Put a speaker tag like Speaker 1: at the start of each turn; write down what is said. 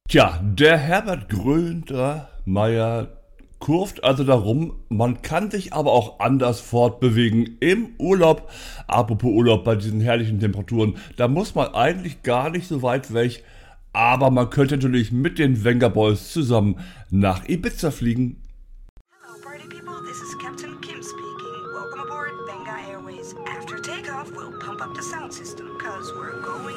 Speaker 1: Tja, der Herbert Grönemeyer kurvt also darum, man kann sich aber auch anders fortbewegen im Urlaub. Apropos Urlaub bei diesen herrlichen Temperaturen, da muss man eigentlich gar nicht so weit weg, aber man könnte natürlich mit den Venga Boys zusammen nach Ibiza fliegen.
Speaker 2: Hello, party people. This is Captain Kim speaking. Welcome aboard Benga Airways. After takeoff, we'll pump up the sound system, cause we're going